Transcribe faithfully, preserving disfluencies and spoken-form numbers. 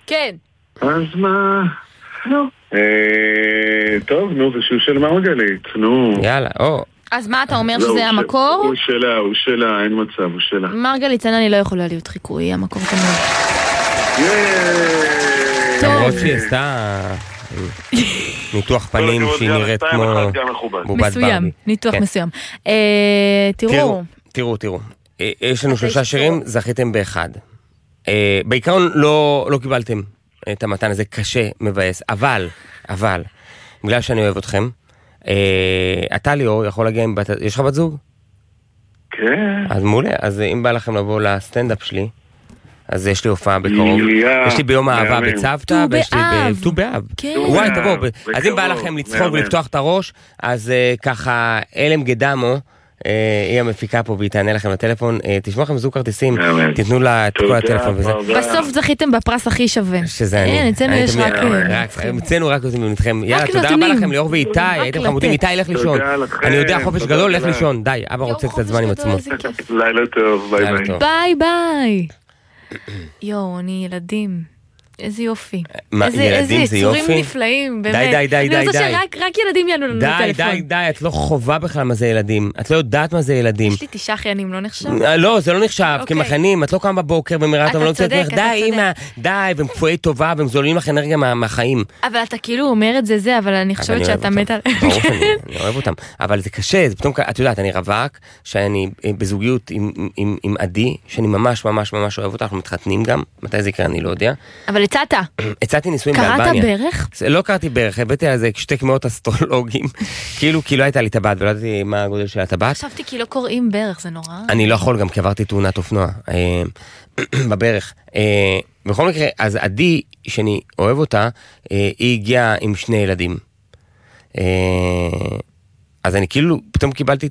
כן. אז מה? טוב, נו, זה שהוא של מרגלית, נו. יאללה, או. אז מה אתה אומר שזה המקור? הוא שלה, הוא שלה, אין מצב, הוא שלה. מרגלית, אני לא יכולה להיות חיקוי, המקור תמיד. למרות שהיא עשתה ניתוח פנים שהיא נראית כמו בובת ברבי. ניתוח מסוים. תראו. תראו, תראו. יש לנו שלושה שירים, זכיתם באחד. בעיקרון לא קיבלתם את המתן הזה, קשה, מבאס. אבל, אבל, בגלל שאני אוהב אתכם, אתה ליאור יכול להגיע עם בת... יש לך בת זוג? כן. אז מעולה, אז אם בא לכם לבוא לסטנדאפ שלי, אז יש לי הופעה בקרוב. יש לי ביום האהבה בצוותא, ויש לי בט"ו באב. וואי, תבואו. אז אם בא לכם לצחוק ולפתוח את הראש, אז ככה, אלם גדמו, היא המפיקה פה והיא תענה לכם לטלפון, תשמעו לכם זוג כרטיסים, תיתנו לה את כל הטלפון וזה. בסוף זכיתם בפרס הכי שווה. שזה אני. אין, אצלנו יש רק... אצלנו רק נותנים איתכם. יאללה, תודה רבה לכם ליאור ואיתי, הייתם חמודים, איתי ילך לישון. אני יודע, חופש גדול, לך לישון, די, אבא רוצה קצת זמן עם עצמו. לילה טוב, ביי ביי. ביי ביי. יואו, אני ילדים. איזה יופי. איזה יצורים נפלאים, באמת. די, די, די, די. אני רוצה שרק ילדים יענו לנו טלפון. די, די, די, את לא חובה בכלל מה זה ילדים. את לא יודעת מה זה ילדים. יש לי תשעה חיינים, לא נחשב? לא, זה לא נחשב, כמחנים, את לא קמה בבוקר ומראה, אתה צודק, אתה די, אמא, די, והם כפויי טובה, והם זולים לך אנרגיה מהחיים. אבל אתה כאילו אומר את זה זה, אבל אני חושבת שאתה מת על... ברור שאני אוהב אותם. אבל זה קשה, זה פתאום, את יודעת, אני רווק, שאני בזוגיות עם עדי, שאני ממש ממש ממש אוהב אותה, אנחנו מתחתנים גם, מתי זה יקרה, אני לא יודע. אבל הצעת. הצעתי ניסויים באלבניה. קראת ברך? לא קראתי ברך, הבאתי על זה שתי כמאות אסטרולוגים, כאילו כי לא הייתה לי טבעת, ולא ידעתי מה הגודל של הטבעת. חשבתי כי לא קוראים ברך, זה נורא. אני לא יכול, גם כי עברתי תאונת אופנוע בברך. בכל מקרה, אז עדי, שאני אוהב אותה, היא הגיעה עם שני ילדים. אז אני כאילו, פתאום קיבלתי